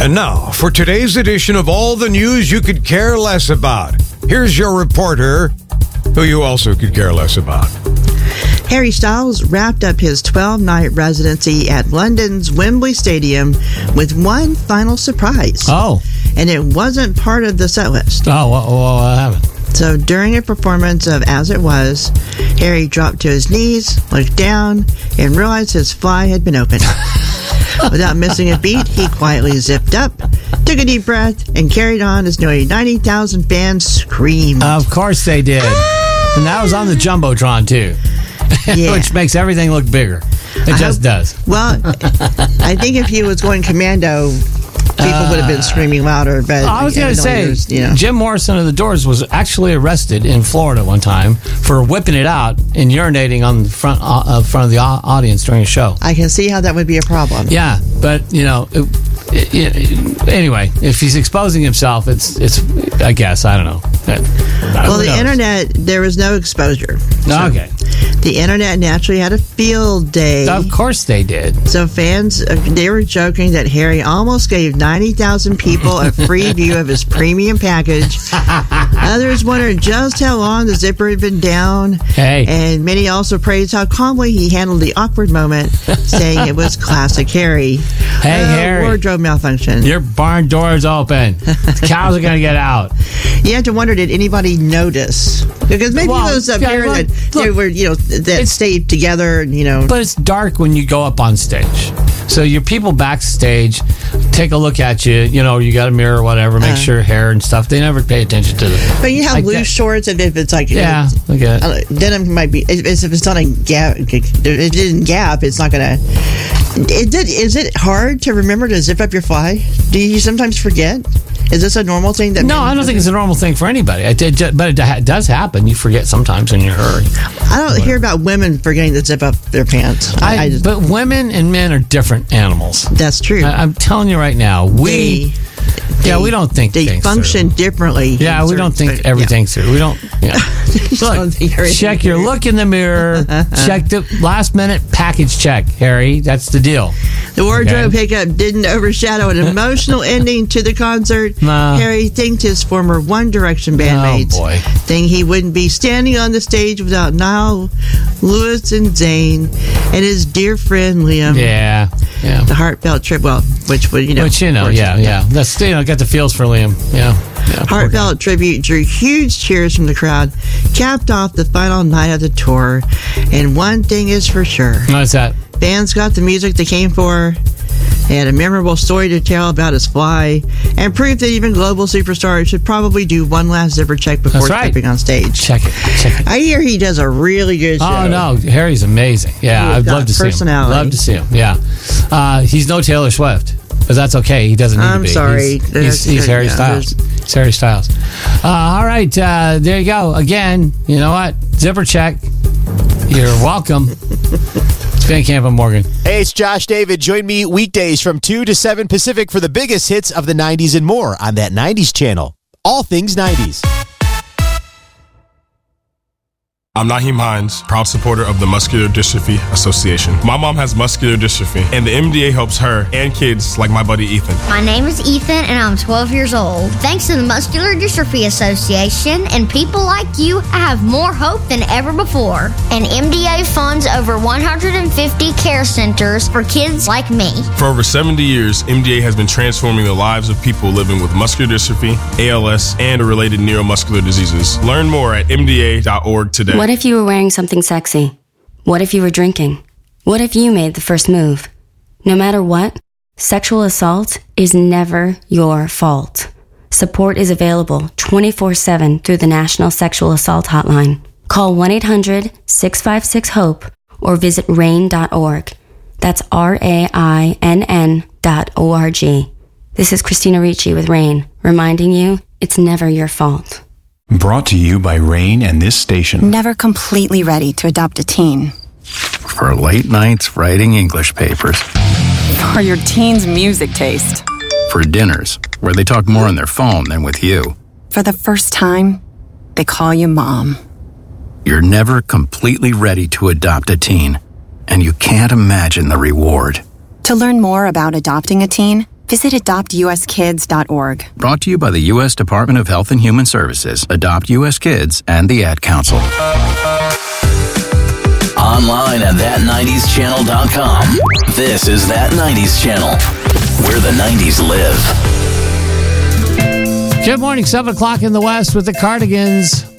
And now, for today's edition of all the news you could care less about, here's your reporter, who you also could care less about. Harry Styles wrapped up his 12-night residency at London's Wembley Stadium with one final surprise. Oh. And it wasn't part of the set list. Oh, what happened? So during a performance of As It Was, Harry dropped to his knees, looked down, and realized his fly had been opened. Without missing a beat, he quietly zipped up, took a deep breath, and carried on as nearly 90,000 fans screamed. Of course they did. And that was on the Jumbotron, too. Yeah. Which makes everything look bigger. It just does. Well, I think if he was going commando, people would have been screaming louder. But I was going to say, Jim Morrison of the Doors was actually arrested in Florida one time for whipping it out and urinating on the front of the audience during a show. I can see how that would be a problem. Yeah, but anyway, if he's exposing himself, it's I guess, I don't know. Well, the internet, there was no exposure. So okay. The internet naturally had a field day. Of course they did. So fans, they were joking that Harry almost gave 90,000 people a free view of his premium package. Others wondered just how long the zipper had been down. Hey. And many also praised how calmly he handled the awkward moment, saying it was classic Harry. Hey, Harry. Wardrobe malfunction. Your barn door is open. The cows are going to get out. You have to wonder, did anybody notice? Because maybe those up here that were, that stayed together, But it's dark when you go up on stage. So your people backstage take a look at you, you got a mirror or whatever, make sure hair and stuff. They never pay attention to the... But you have loose shorts, and if it's like... Yeah, okay. Denim might be... If it's not a gap, it didn't gap, it's not going to... Is it hard to remember to zip up your fly? Do you sometimes forget? Is this a normal thing? No, I don't think it's a normal thing for anybody. But it does happen. You forget sometimes in your hurry. I don't hear about women forgetting to zip up their pants. But women and men are different animals. That's true. I'm telling you right now, we don't think they function differently. Yeah, we don't think everything through. We don't. Yeah. Look, check your look in the mirror. Check the last minute package check, Harry. That's the deal. The wardrobe hiccup didn't overshadow an emotional ending to the concert. Harry thanked his former One Direction bandmates, saying he wouldn't be standing on the stage without Niall, Lewis, and Zayn, and his dear friend Liam. Yeah. The heartfelt trip. Which would That's got the feels for Liam. Yeah. Heartfelt tribute drew huge cheers from the crowd, capped off the final night of the tour. And one thing is for sure. What's that? Fans got the music they came for. They had a memorable story to tell about his fly, and proof that even global superstars should probably do one last zipper check before stepping on stage. Check it. I hear he does a really good show. Oh, no. Harry's amazing. Yeah, I'd love to see him. Love to see him. Yeah. He's no Taylor Swift, but that's okay. He doesn't need to be. I'm sorry. He's Harry Styles. It's Harry Styles. All right. There you go. Again, you know what? Zipper check. You're welcome. Van Camp and Morgan. Hey, it's Josh David. Join me weekdays from 2 to 7 Pacific for the biggest hits of the 90s and more on that 90s channel. All things 90s. I'm Naheem Hines, proud supporter of the Muscular Dystrophy Association. My mom has muscular dystrophy, and the MDA helps her and kids like my buddy Ethan. My name is Ethan, and I'm 12 years old. Thanks to the Muscular Dystrophy Association and people like you, I have more hope than ever before. And MDA funds over 150 care centers for kids like me. For over 70 years, MDA has been transforming the lives of people living with muscular dystrophy, ALS, and related neuromuscular diseases. Learn more at mda.org today. What if you were wearing something sexy? What if you were drinking? What if you made the first move? No matter what, sexual assault is never your fault. Support is available 24/7 through the National Sexual Assault Hotline. Call 1-800-656-HOPE or visit RAINN.org. That's RAINN.org. This is Christina Ricci with RAINN, reminding you it's never your fault. Brought to you by RAINN and this station. Never completely ready to adopt a teen. For late nights writing English papers. For your teen's music taste. For dinners, where they talk more on their phone than with you. For the first time, they call you mom. You're never completely ready to adopt a teen, and you can't imagine the reward. To learn more about adopting a teen, visit adoptuskids.org. Brought to you by the U.S. Department of Health and Human Services, Adopt U.S. Kids, and the Ad Council. Online at that90schannel.com. This is That 90s Channel, where the 90s live. Good morning, 7 o'clock in the West with the Cardigans.